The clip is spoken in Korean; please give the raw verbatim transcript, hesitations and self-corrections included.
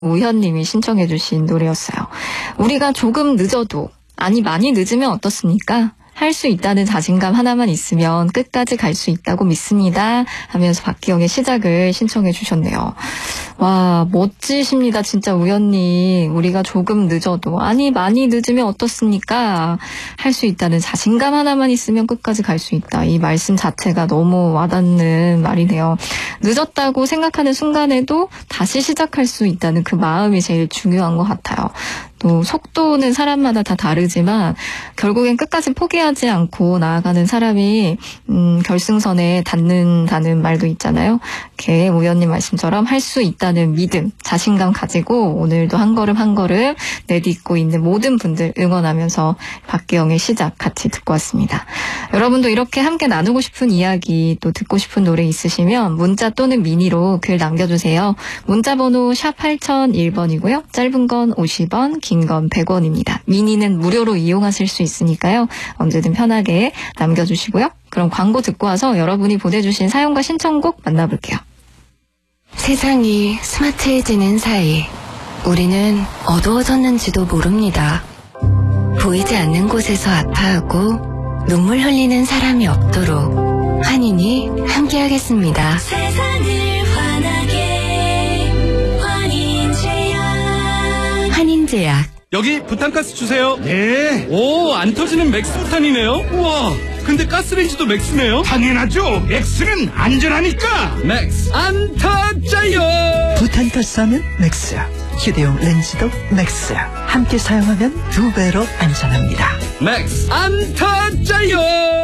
우현님이 신청해 주신 노래였어요. 우리가 조금 늦어도, 아니 많이 늦으면 어떻습니까? 할 수 있다는 자신감 하나만 있으면 끝까지 갈 수 있다고 믿습니다 하면서 박기영의 시작을 신청해 주셨네요. 와, 멋지십니다. 진짜 우현님. 우리가 조금 늦어도, 아니 많이 늦으면 어떻습니까? 할 수 있다는 자신감 하나만 있으면 끝까지 갈 수 있다. 이 말씀 자체가 너무 와닿는 말이네요. 늦었다고 생각하는 순간에도 다시 시작할 수 있다는 그 마음이 제일 중요한 것 같아요. 또 속도는 사람마다 다 다르지만 결국엔 끝까지 포기하지 않고 나아가는 사람이 음, 결승선에 닿는다는 말도 있잖아요. 이렇게 우연님 말씀처럼 할 수 있다는 믿음, 자신감 가지고 오늘도 한 걸음 한 걸음 내딛고 있는 모든 분들 응원하면서 박기영의 시작 같이 듣고 왔습니다. 여러분도 이렇게 함께 나누고 싶은 이야기, 또 듣고 싶은 노래 있으시면 문자 또는 미니로 글 남겨주세요. 문자 번호 샵 팔공공일 번이고요. 짧은 건 오십 원, 긴 건 백 원입니다. 미니는 무료로 이용하실 수 있으니까요. 언제든 편하게 남겨주시고요. 그럼 광고 듣고 와서 여러분이 보내주신 사연과 신청곡 만나볼게요. 세상이 스마트해지는 사이 우리는 어두워졌는지도 모릅니다. 보이지 않는 곳에서 아파하고 눈물 흘리는 사람이 없도록 환인이 함께하겠습니다. 세상을 환하게 환인제약. 환인제약. 여기 부탄가스 주세요. 네. 오, 안 터지는 맥스 부탄이네요. 우와, 근데 가스레인지도 맥스네요. 당연하죠. 맥스는 안전하니까. 맥스 안 터져요. 부탄가스 하면 맥스야. 휴대용 렌즈도 맥스야. 함께 사용하면 두 배로 안전합니다. 맥스 안 터져요.